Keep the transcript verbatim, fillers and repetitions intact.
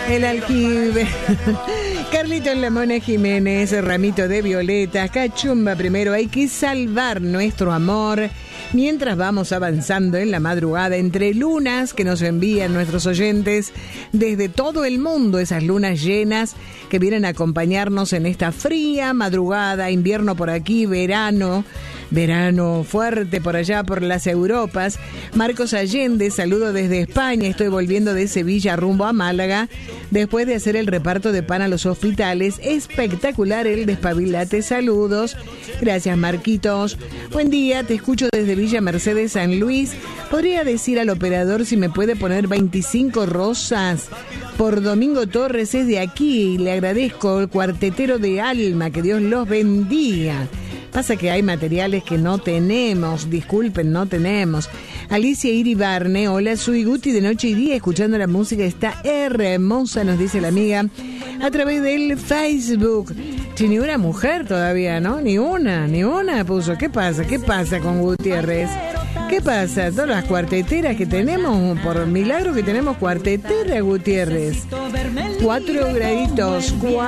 El aljibe. Carlitos Lamona Jiménez, ramito de violetas, cachumba primero, hay que salvar nuestro amor. Mientras vamos avanzando en la madrugada entre lunas que nos envían nuestros oyentes desde todo el mundo, esas lunas llenas que vienen a acompañarnos en esta fría madrugada, invierno por aquí, verano, verano fuerte por allá por las Europas. Marcos Allende, saludo desde España, estoy volviendo de Sevilla rumbo a Málaga después de hacer el reparto de pan a los hospitales. Espectacular el despabilate, saludos. Gracias, Marquitos. Buen día, te escucho desde Villa Mercedes, San Luis. ¿Podría decir al operador si me puede poner veinticinco rosas por Domingo Torres? Es de aquí, le agradezco, el cuartetero de alma, que Dios los bendiga. Pasa que hay materiales que no tenemos, disculpen, no tenemos. Alicia Iribarne, hola, soy Guti de noche y día escuchando la música, está hermosa, nos dice la amiga, a través del Facebook. Si ni una mujer todavía, ¿no? Ni una, ni una puso. ¿Qué pasa? ¿Qué pasa con Gutiérrez? ¿Qué pasa? Todas las cuarteteras que tenemos, por milagro que tenemos cuarteteras, Gutiérrez. Cuatro graditos, cuatro.